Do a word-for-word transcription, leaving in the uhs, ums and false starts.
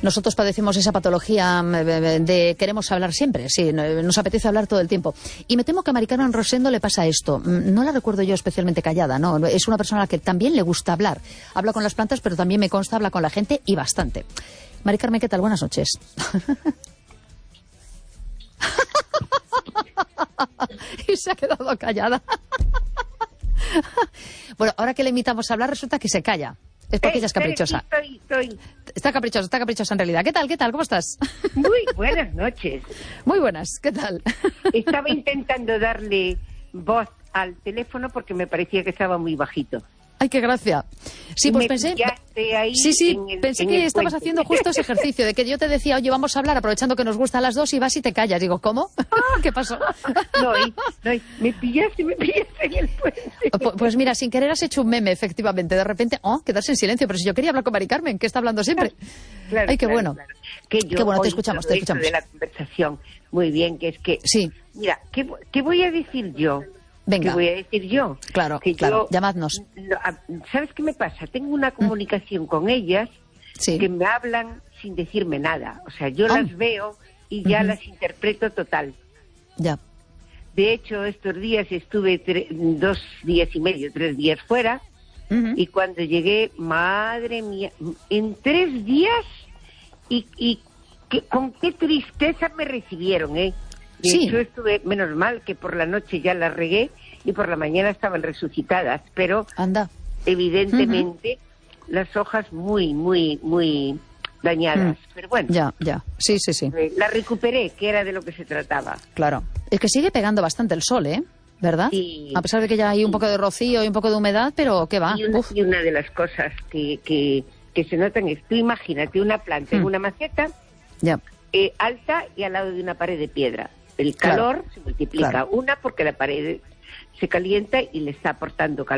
Nosotros padecemos esa patología de queremos hablar siempre, sí, nos apetece hablar todo el tiempo. Y me temo que a Mari Carmen Rosendo le pasa esto. No la recuerdo yo especialmente callada, ¿no? Es una persona a la que también le gusta hablar. Habla con las plantas, pero también me consta, habla con la gente y bastante. Mari Carmen, ¿qué tal? Buenas noches. Y se ha quedado callada. Bueno, ahora que le invitamos a hablar, resulta que se calla. Es porque eh, ella es caprichosa. Estoy, estoy. Está caprichosa, está caprichosa en realidad. ¿Qué tal? ¿Qué tal? ¿Cómo estás? Muy buenas noches. Muy buenas. ¿Qué tal? Estaba intentando darle voz al teléfono porque me parecía que estaba muy bajito. ¡Ay, qué gracia! Sí, pues me pensé... Ahí sí, sí, el, pensé que estabas puente. haciendo justo ese ejercicio de que yo te decía, oye, vamos a hablar aprovechando que nos gusta a las dos y vas y te callas. Digo, ¿cómo? ¿Qué pasó? No, y, no, y me pillaste, me pillaste en el puente. Pues mira, sin querer has hecho un meme, efectivamente. De repente, oh, quedarse en silencio. Pero si yo quería hablar con Mari Carmen, que está hablando siempre. Claro, ¡Ay, qué claro, bueno! Claro. Que yo qué bueno, te escuchamos, te escuchamos. De la conversación, muy bien, que es que... Sí. Mira, ¿qué, qué voy a decir yo? Venga. ¿Qué voy a decir yo? Claro, que claro, yo, llamadnos. ¿Sabes qué me pasa? Tengo una comunicación mm. con ellas sí. que me hablan sin decirme nada. O sea, yo oh. las veo y ya uh-huh. las interpreto total. Ya. De hecho, estos días estuve tre- dos días y medio, tres días fuera, uh-huh. y cuando llegué, madre mía, en tres días, y, y que, con qué tristeza me recibieron, ¿eh? De sí. hecho, estuve, menos mal que por la noche ya las regué y por la mañana estaban resucitadas, pero Anda. evidentemente uh-huh. las hojas muy, muy, muy dañadas. Mm. Pero bueno, ya, ya, sí, sí, sí. Eh, la recuperé, que era de lo que se trataba. Claro. Es que sigue pegando bastante el sol, ¿eh? ¿Verdad? Sí. A pesar de que ya hay un poco de rocío y un poco de humedad, pero ¿qué va? Y una, y una de las cosas que, que, que se notan es, tú imagínate una planta mm. en una maceta ya. eh, alta y al lado de una pared de piedra. El calor claro. se multiplica. Claro. Una porque la pared se calienta y le está aportando calor.